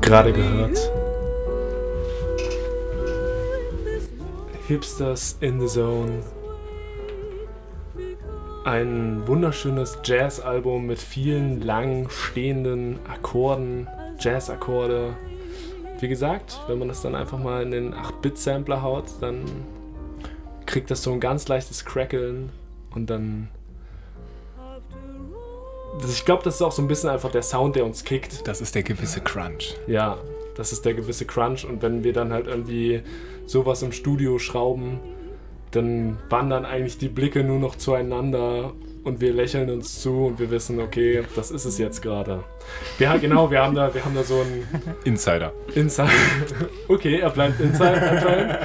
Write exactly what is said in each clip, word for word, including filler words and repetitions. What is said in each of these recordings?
gerade gehört Hipsters in the Zone. Ein wunderschönes Jazz-Album mit vielen lang stehenden Akkorden, Jazz-Akkorde. Wie gesagt, wenn man das dann einfach mal in den acht-Bit-Sampler haut, dann kriegt das so ein ganz leichtes Crackeln und dann... Ich glaube, das ist auch so ein bisschen einfach der Sound, der uns kickt. Das ist der gewisse Crunch. Ja, das ist der gewisse Crunch. Und wenn wir dann halt irgendwie sowas im Studio schrauben, dann wandern eigentlich die Blicke nur noch zueinander und wir lächeln uns zu und wir wissen, okay, das ist es jetzt gerade. Ja, genau, wir haben da, wir haben da so einen... Insider. Insider. Okay, er bleibt Insider anscheinend.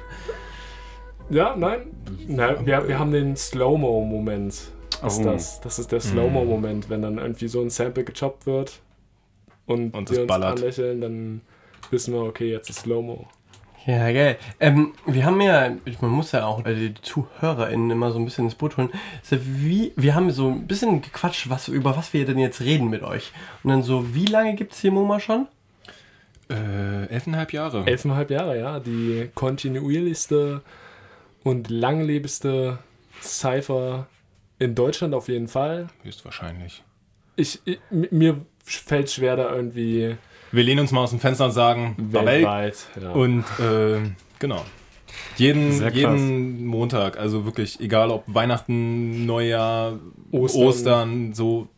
Ja, nein? Nein, wir, wir haben den Slow-Mo-Moment. Ist Oh. das. das ist der Slow-Mo-Moment, wenn dann irgendwie so ein Sample gechoppt wird und, Und wir es uns ballert. anlächeln, dann wissen wir, okay, jetzt ist Slow-Mo. Ja, geil. Ähm, wir haben ja, man muss ja auch die ZuhörerInnen immer so ein bisschen ins Boot holen. Also wie, wir haben so ein bisschen gequatscht, was, über was wir denn jetzt reden mit euch. Und dann so, wie lange gibt es hier MoMA schon? Äh, elfeinhalb Jahre. Elfeinhalb Jahre, ja. Die kontinuierlichste und langlebigste Cypher in Deutschland auf jeden Fall. Höchstwahrscheinlich. Ich, ich, mir fällt schwer, da irgendwie Wir lehnen uns mal aus dem Fenster und sagen, weltweit. Ja. Und äh, genau. Jeden, Sehr krass. jeden Montag, also wirklich, egal ob Weihnachten, Neujahr, Ostern. Ostern, so.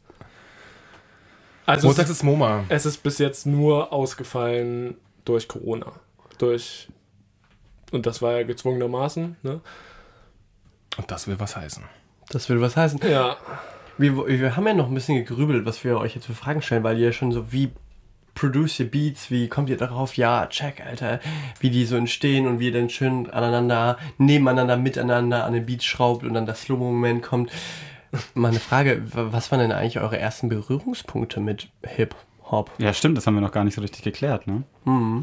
Also Montags es, ist MoMA. es ist bis jetzt nur ausgefallen durch Corona. Durch und das war ja gezwungenermaßen, ne? Und das will was heißen. Das will was heißen. Ja. Wir, wir haben ja noch ein bisschen gegrübelt, was wir euch jetzt für Fragen stellen, weil ihr schon so wie produce your Beats, wie kommt ihr darauf? Ja, check, Alter, wie die so entstehen und wie ihr dann schön aneinander, nebeneinander, miteinander an den Beats schraubt und dann das Slow-Moment kommt. Mal eine Frage, was waren denn eigentlich eure ersten Berührungspunkte mit Hip-Hop? Ja, stimmt, das haben wir noch gar nicht so richtig geklärt, ne? Mhm.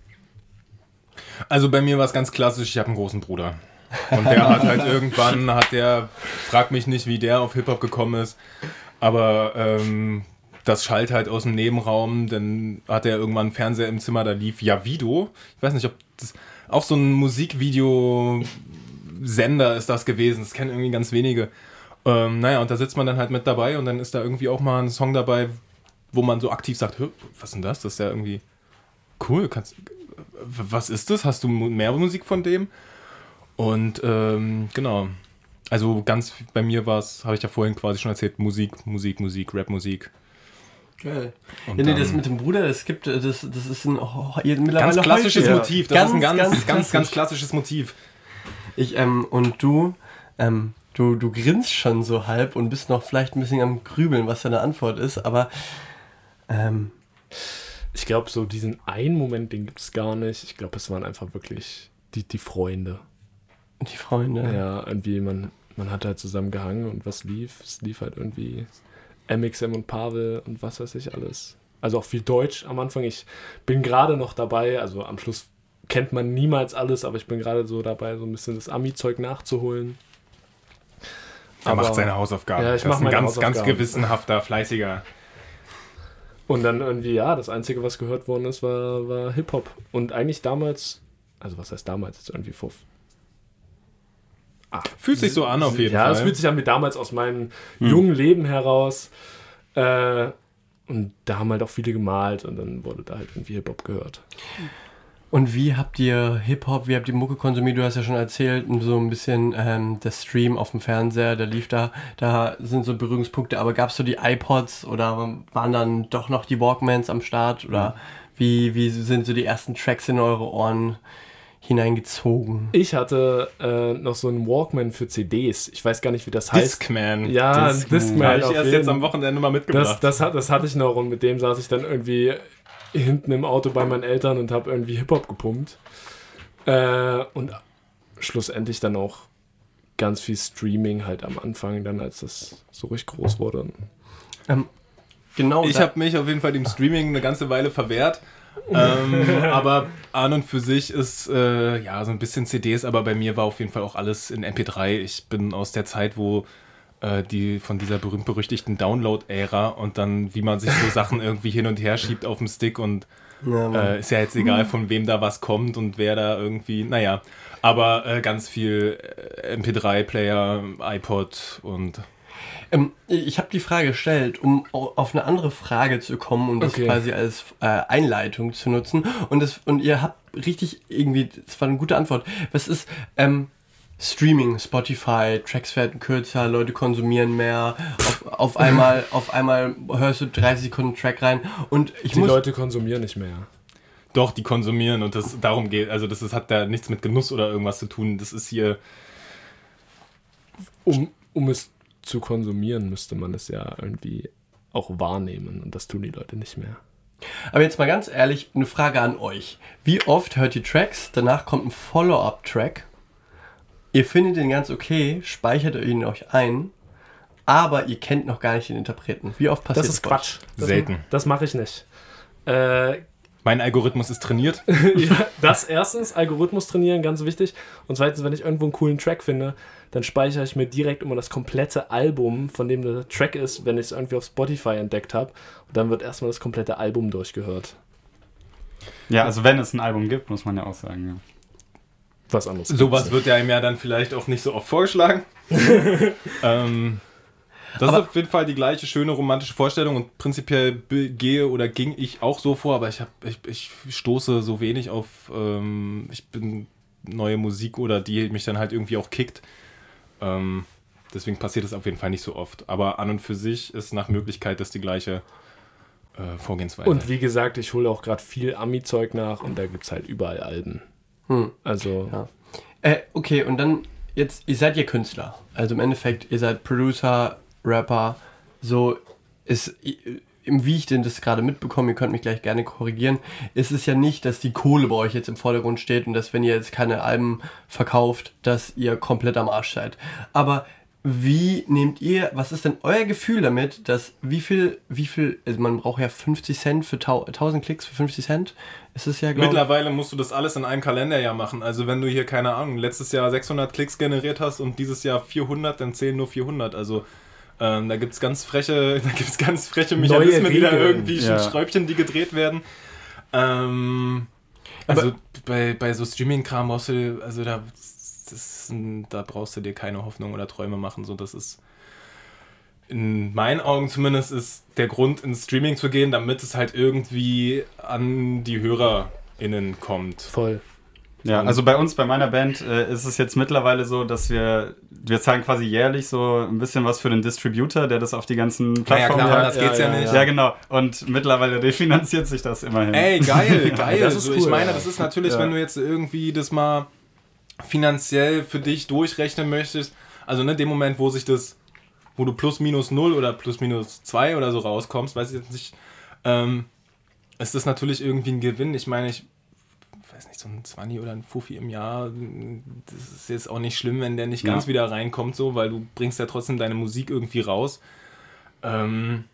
Also bei mir war es ganz klassisch, ich habe einen großen Bruder. Und der hat halt irgendwann, hat der, frag mich nicht, wie der auf Hip-Hop gekommen ist, aber ähm, das schallt halt aus dem Nebenraum, dann hat er irgendwann einen Fernseher im Zimmer, da lief Javido. Ich weiß nicht, ob das auch so ein Musikvideo-Sender ist das gewesen, das kennen irgendwie ganz wenige. Ähm, naja, und da sitzt man dann halt mit dabei und dann ist da irgendwie auch mal ein Song dabei, wo man so aktiv sagt, was ist denn das? Das ist ja irgendwie cool, kannst, was ist das? Hast du mehr Musik von dem? Und ähm, genau, also ganz bei mir war es, habe ich ja vorhin quasi schon erzählt, Musik, Musik, Musik, Rap-Musik. Geil. Und Ja, nee, dann- das mit dem Bruder, das gibt, das, das ist ein oh, mittlerweile Ganz klassisches häufig- Motiv, das Ganz, ist ein ganz, ganz ganz, ganz, klassisch. klassisches Motiv. Ich, ähm, und du, ähm, du, du grinst schon so halb und bist noch vielleicht ein bisschen am Grübeln, was deine Antwort ist, aber, ähm, Ich glaube, so diesen einen Moment, den gibt es gar nicht. Ich glaube, es waren einfach wirklich die, die Freunde. die Freunde. Ja, irgendwie, man, man hat halt zusammen gehangen und was lief? Es lief halt irgendwie M X M und Pavel und was weiß ich alles. Also auch viel Deutsch am Anfang. Ich bin gerade noch dabei, also am Schluss kennt man niemals alles, aber ich bin gerade so dabei, so ein bisschen das Ami-Zeug nachzuholen. Er Aber- macht seine Hausaufgaben. Ja, ich das mach ist ein meine ganz, ganz Hausaufgaben. gewissenhafter, fleißiger. Und dann irgendwie, ja, das Einzige, was gehört worden ist, war, war Hip-Hop. Und eigentlich damals, also was heißt damals, jetzt irgendwie vor... Ah, Fühlt sich so an auf jeden ja, Fall. es fühlt sich an wie damals aus meinem jungen Leben heraus. Äh, und da haben halt auch viele gemalt und dann wurde da halt irgendwie Hip-Hop gehört. Und wie habt ihr Hip-Hop, wie habt ihr Mucke konsumiert? Du hast ja schon erzählt, so ein bisschen ähm, der Stream auf dem Fernseher, der lief da, da sind so Berührungspunkte, aber gab es so die iPods oder waren dann doch noch die Walkmans am Start? Oder wie, wie sind so die ersten Tracks in eure Ohren hineingezogen? Ich hatte äh, noch so einen Walkman für C Ds. Ich weiß gar nicht, wie das heißt. Discman. Ja, ein Discman. Discman. Habe ich auf erst jeden- jetzt am Wochenende mal Das, mitgebracht. das, hat, das hatte ich noch und mit dem saß ich dann irgendwie hinten im Auto bei meinen Eltern und habe irgendwie Hip-Hop gepumpt. Äh, und schlussendlich dann auch ganz viel Streaming halt am Anfang, dann als das so richtig groß wurde. Ähm, genau. Ich da- habe mich auf jeden Fall dem Streaming eine ganze Weile verwehrt. ähm, aber an und für sich ist äh, ja so ein bisschen C Ds, aber bei mir war auf jeden Fall auch alles in M P drei. Ich bin aus der Zeit, wo äh, die von dieser berühmt-berüchtigten Download-Ära und dann, wie man sich so Sachen irgendwie hin und her schiebt auf dem Stick und Ja, äh, ist ja jetzt egal, von wem da was kommt und wer da irgendwie, naja, aber äh, ganz viel äh, M P drei Player, iPod und... Ähm, ich habe die Frage gestellt, um auf eine andere Frage zu kommen und das Okay. quasi als äh, Einleitung zu nutzen. Und, das, und ihr habt richtig irgendwie, das war eine gute Antwort. Was ist ähm, Streaming, Spotify, Tracks werden kürzer, Leute konsumieren mehr, auf, auf, einmal, auf einmal hörst du dreißig Sekunden Track rein und ich Die muss... Leute konsumieren nicht mehr. Doch, die konsumieren und das darum geht, also das ist, hat da nichts mit Genuss oder irgendwas zu tun, das ist hier... Um, um es zu konsumieren, müsste man es ja irgendwie auch wahrnehmen und das tun die Leute nicht mehr. Aber jetzt mal ganz ehrlich, eine Frage an euch. Wie oft hört ihr Tracks, danach kommt ein Follow-up-Track, ihr findet den ganz okay, speichert ihn euch ein, aber ihr kennt noch gar nicht den Interpreten. Wie oft passiert Das ist bei euch? Quatsch. Das, Selten. Das mache ich nicht. Äh, Mein Algorithmus ist trainiert. ja, das erstens, Algorithmus trainieren, ganz wichtig. Und zweitens, wenn ich irgendwo einen coolen Track finde, dann speichere ich mir direkt immer das komplette Album, von dem der Track ist, wenn ich es irgendwie auf Spotify entdeckt habe. Und dann wird erstmal das komplette Album durchgehört. Ja, also wenn es ein Album gibt, muss man ja auch sagen. Ja. Was anderes. Sowas wird ja ihm ja dann vielleicht auch nicht so oft vorgeschlagen. ähm, das Aber- ist auf jeden Fall die gleiche schöne romantische Vorstellung und prinzipiell be- gehe oder ging ich auch so vor, aber ich, hab, ich, ich stoße so wenig auf ähm, ich bin neue Musik oder die mich dann halt irgendwie auch kickt. Ähm, deswegen passiert es auf jeden Fall nicht so oft. Aber an und für sich ist nach Möglichkeit das die gleiche äh, Vorgehensweise. Und wie gesagt, ich hole auch gerade viel Ami-Zeug nach und da gibt es halt überall Alben. Hm. Also, Ja. Äh, okay, und dann jetzt, ihr seid ja Künstler. Also im Endeffekt, ihr seid Producer, Rapper. So ist, wie ich denn das gerade mitbekomme, ihr könnt mich gleich gerne korrigieren, ist es ja nicht, dass die Kohle bei euch jetzt im Vordergrund steht und dass, wenn ihr jetzt keine Alben verkauft, dass ihr komplett am Arsch seid. Aber wie nehmt ihr, was ist denn euer Gefühl damit, dass wie viel, wie viel, also man braucht ja fünfzig Cent für tau- tausend Klicks für fünfzig Cent, ist es ja, glaube ich. Mittlerweile musst du das alles in einem Kalenderjahr machen. Also wenn du hier, keine Ahnung, letztes Jahr sechshundert Klicks generiert hast und dieses Jahr vierhundert, dann zählen nur vierhundert. Also ähm, da gibt es ganz freche, da gibt's ganz freche Mechanismen, die da Regeln. irgendwie Ja. Schräubchen, die gedreht werden. Ähm, also bei, bei so Streaming-Kram brauchst du, also da, das, da brauchst du dir keine Hoffnung oder Träume machen. So, das ist in meinen Augen zumindest ist der Grund, ins Streaming zu gehen, damit es halt irgendwie an die HörerInnen kommt. voll. Ja, also bei uns, bei meiner Band, äh, ist es jetzt mittlerweile so, dass wir, wir zahlen quasi jährlich so ein bisschen was für den Distributor, der das auf die ganzen Naja, Plattformen klar, hat. das geht's ja, ja, nicht. Ja, genau. Und mittlerweile refinanziert sich das immerhin. Ey, geil, geil. Das ist so, cool, ich meine, ja. das ist natürlich, Ja. wenn du jetzt irgendwie das mal finanziell für dich durchrechnen möchtest, also in dem Moment, wo sich das, wo du plus minus null oder plus minus zwei oder so rauskommst, weiß ich jetzt nicht, ähm, ist das natürlich irgendwie ein Gewinn. Ich meine, ich weiß nicht, so ein zwanzig oder ein Fuffi im Jahr, das ist jetzt auch nicht schlimm, wenn der nicht ganz Ja. wieder reinkommt, so, weil du bringst ja trotzdem deine Musik irgendwie raus. Ähm,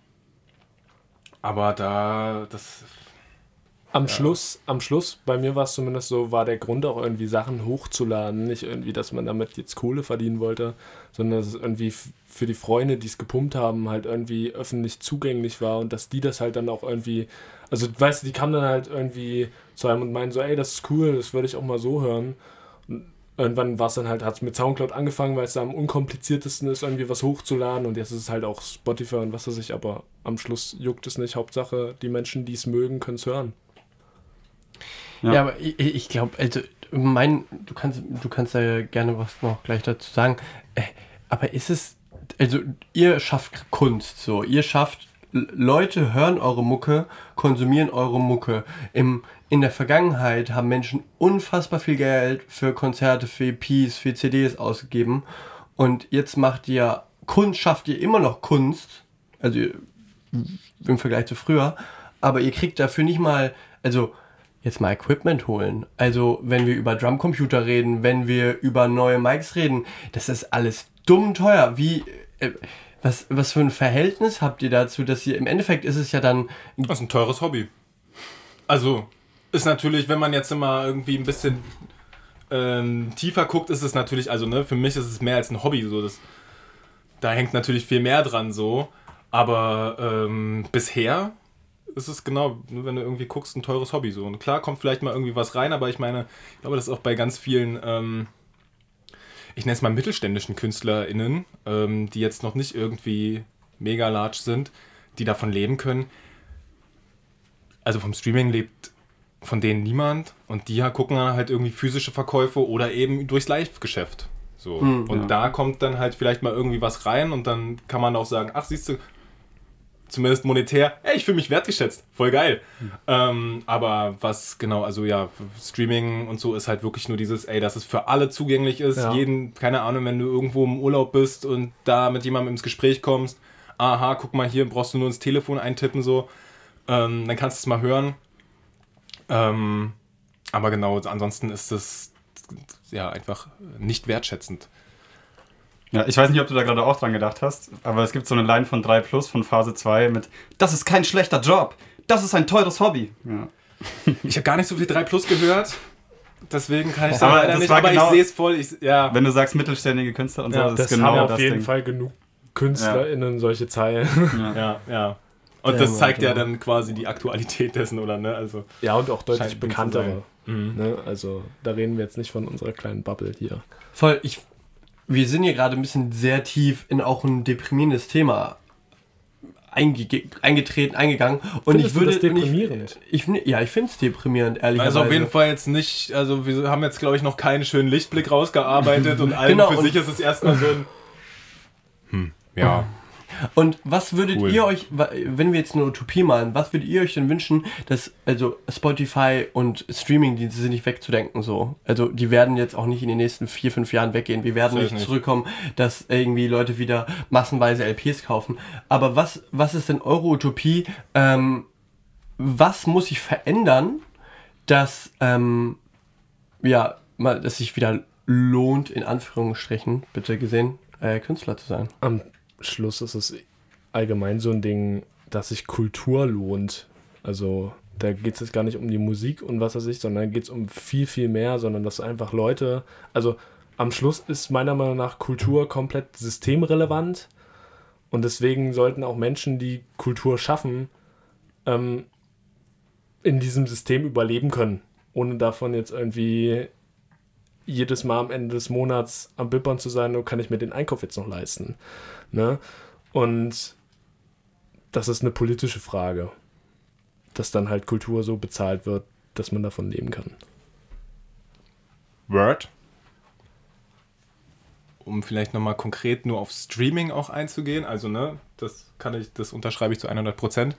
aber da, das... Am Schluss, am Schluss, bei mir war es zumindest so, war der Grund auch irgendwie Sachen hochzuladen. Nicht irgendwie, dass man damit jetzt Kohle verdienen wollte, sondern dass es irgendwie f- für die Freunde, die es gepumpt haben, halt irgendwie öffentlich zugänglich war und dass die das halt dann auch irgendwie, also weißt du, die kamen dann halt irgendwie zu einem und meinen so, ey, das ist cool, das würde ich auch mal so hören. Und irgendwann war es dann halt, hat es mit Soundcloud angefangen, weil es da am unkompliziertesten ist, irgendwie was hochzuladen und jetzt ist es halt auch Spotify und was weiß ich, aber am Schluss juckt es nicht. Hauptsache, die Menschen, die es mögen, können es hören. Ja, Ja. aber ich, ich glaube, also mein, du kannst, du kannst ja gerne was noch gleich dazu sagen. Äh, aber ist es, also ihr schafft Kunst, so, ihr schafft, L- Leute hören eure Mucke, konsumieren eure Mucke. Im, in der Vergangenheit haben Menschen unfassbar viel Geld für Konzerte, für E Ps, für C Ds ausgegeben. Und jetzt macht ihr Kunst, schafft ihr immer noch Kunst, also ihr- im Vergleich zu früher, aber ihr kriegt dafür nicht mal, also jetzt mal Equipment holen. Also wenn wir über Drumcomputer reden, wenn wir über neue Mics reden, das ist alles dumm teuer. Wie, äh, was, was für ein Verhältnis habt ihr dazu, dass ihr, im Endeffekt ist es ja dann, Das ist ein teures Hobby. Also, ist natürlich, wenn man jetzt immer irgendwie ein bisschen ähm, tiefer guckt, ist es natürlich, also ne, für mich ist es mehr als ein Hobby. So, das da hängt natürlich viel mehr dran so, aber ähm, bisher ist es genau, wenn du irgendwie guckst, ein teures Hobby so. Und klar kommt vielleicht mal irgendwie was rein, aber ich meine, ich glaube, das ist auch bei ganz vielen, ähm, ich nenne es mal mittelständischen KünstlerInnen, ähm, die jetzt noch nicht irgendwie mega large sind, die davon leben können. Also vom Streaming lebt von denen niemand und die gucken dann halt irgendwie physische Verkäufe oder eben durchs Live-Geschäft. So. Hm, und ja. da kommt dann halt vielleicht mal irgendwie was rein und dann kann man auch sagen, ach siehst du, zumindest monetär, ey, ich fühle mich wertgeschätzt, voll geil. Mhm. Ähm, aber was genau, also ja, Streaming und so ist halt wirklich nur dieses, ey, dass es für alle zugänglich ist, Ja. jeden, keine Ahnung, wenn du irgendwo im Urlaub bist und da mit jemandem ins Gespräch kommst, aha, guck mal hier, brauchst du nur ins Telefon eintippen, so, ähm, dann kannst du es mal hören. Ähm, aber genau, ansonsten ist es ja einfach nicht wertschätzend. Ja, ich weiß nicht, ob du da gerade auch dran gedacht hast, aber es gibt so eine Line von drei Plus von Phase zwei mit das ist kein schlechter Job, das ist ein teures Hobby. Ja. Ich habe gar nicht so viel drei Plus gehört, deswegen kann ich Aber da leider das nicht, war aber genau- ich sehe es voll. Ich, ja. Wenn du sagst mittelständige Künstler und Ja, so, das, Das ist genau haben das auf jeden Ding. Fall genug KünstlerInnen solche Zeilen. Ja. Ja, ja. Und Ja, das zeigt ja genau. dann quasi die Aktualität dessen, oder ne? Also, Ja, und auch deutlich Scheint zu bekanntere. sein. Mhm. Ne? Also da reden wir jetzt nicht von unserer kleinen Bubble hier. Voll, ich, wir sind hier gerade ein bisschen sehr tief in auch ein deprimierendes Thema einge eingetreten, eingegangen. Und Findest ich du würde. das deprimierend? Ich, ich, ja, ich finde es deprimierend, ehrlicherweise. also auf jeden Fall jetzt nicht, also wir haben jetzt glaube ich noch keinen schönen Lichtblick rausgearbeitet und allen Genau, für und- sich ist es erstmal so ein hm, ja. Und was würdet Cool. ihr euch, wa- wenn wir jetzt eine Utopie malen, was würdet ihr euch denn wünschen, dass, also Spotify und Streamingdienste sind nicht wegzudenken so. Also die werden jetzt auch nicht in den nächsten vier, fünf Jahren weggehen. Wir werden Safe nicht nicht. zurückkommen, dass irgendwie Leute wieder massenweise L Ps kaufen. Aber was, was ist denn eure Utopie? Ähm, was muss sich verändern, dass, ähm, ja, mal, dass sich wieder lohnt, in Anführungsstrichen, bitte gesehen, äh, Künstler zu sein? Am Schluss ist es allgemein so ein Ding, dass sich Kultur lohnt. Also da geht es jetzt gar nicht um die Musik und was weiß ich, sondern geht es um viel, viel mehr, sondern dass einfach Leute, also am Schluss ist meiner Meinung nach Kultur komplett systemrelevant und deswegen sollten auch Menschen, die Kultur schaffen, ähm, in diesem System überleben können, ohne davon jetzt irgendwie jedes Mal am Ende des Monats am Bippern zu sein, oh, kann ich mir den Einkauf jetzt noch leisten? Ne? Und das ist eine politische Frage, dass dann halt Kultur so bezahlt wird, dass man davon leben kann. Word. Um vielleicht nochmal konkret nur auf Streaming auch einzugehen, also ne, das kann ich, das unterschreibe ich zu hundert Prozent.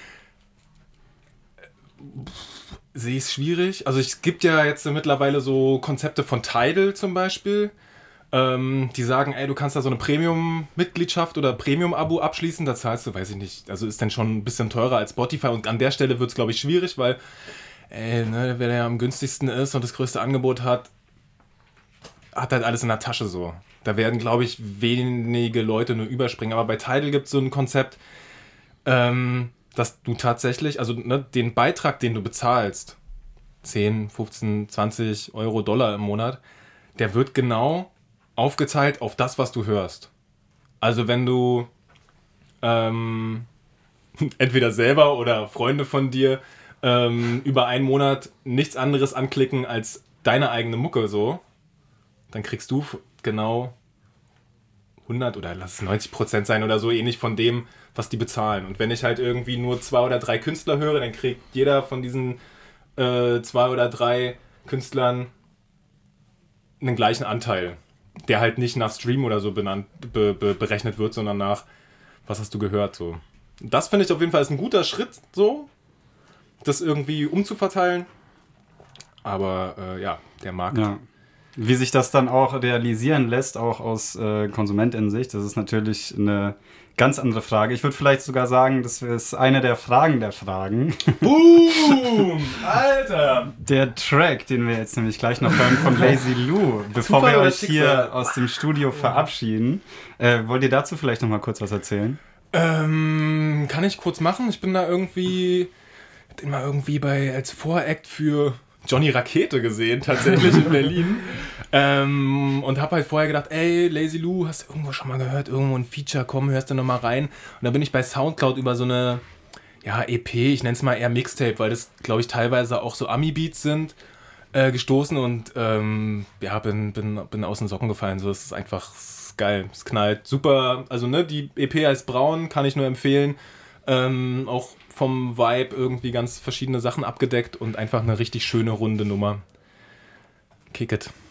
Sehe ich es schwierig. Also es gibt ja jetzt mittlerweile so Konzepte von Tidal zum Beispiel, ähm, die sagen, ey, du kannst da so eine Premium-Mitgliedschaft oder Premium-Abo abschließen, da zahlst du, weiß ich nicht, also ist dann schon ein bisschen teurer als Spotify und an der Stelle wird es, glaube ich, schwierig, weil ey, ne, wer ja am günstigsten ist und das größte Angebot hat, hat halt alles in der Tasche so. Da werden, glaube ich, wenige Leute nur überspringen. Aber bei Tidal gibt es so ein Konzept, ähm, dass du tatsächlich, also ne, den Beitrag, den du bezahlst, zehn, fünfzehn, zwanzig Euro, Dollar im Monat, der wird genau aufgeteilt auf das, was du hörst. Also wenn du ähm, entweder selber oder Freunde von dir ähm, über einen Monat nichts anderes anklicken als deine eigene Mucke so, dann kriegst du genau hundert oder lass es neunzig Prozent sein oder so ähnlich von dem, was die bezahlen. Und wenn ich halt irgendwie nur zwei oder drei Künstler höre, dann kriegt jeder von diesen äh, zwei oder drei Künstlern einen gleichen Anteil, der halt nicht nach Stream oder so benannt, be, be, berechnet wird, sondern nach, was hast du gehört, so. Das finde ich auf jeden Fall ist ein guter Schritt, so, das irgendwie umzuverteilen. Aber äh, ja, der Markt. Ja. Wie sich das dann auch realisieren lässt, auch aus äh, KonsumentInnen-Sicht, das ist natürlich eine ganz andere Frage. Ich würde vielleicht sogar sagen, das ist eine der Fragen der Fragen. Boom! Alter! Der Track, den wir jetzt nämlich gleich noch hören von Lazy Lou, bevor Zufall wir oder euch Schicksal? hier aus dem Studio verabschieden. Äh, wollt ihr dazu vielleicht noch mal kurz was erzählen? Ähm, kann ich kurz machen? Ich bin da irgendwie, den mal irgendwie bei als Voract für Johnny Rakete gesehen, tatsächlich in Berlin. Ähm, und habe halt vorher gedacht, ey, Lazy Lou, hast du irgendwo schon mal gehört, irgendwo ein Feature, komm, hörst du noch mal rein. Und dann bin ich bei Soundcloud über so eine, ja, E P, ich nenne es mal eher Mixtape, weil das, glaube ich, teilweise auch so Ami-Beats sind, äh, gestoßen und ähm, ja, bin, bin, bin aus den Socken gefallen. So, es ist einfach es ist geil, es knallt super. Also, ne, die E P heißt Braun, kann ich nur empfehlen. Ähm, auch vom Vibe irgendwie ganz verschiedene Sachen abgedeckt und einfach eine richtig schöne, runde Nummer. Kick it.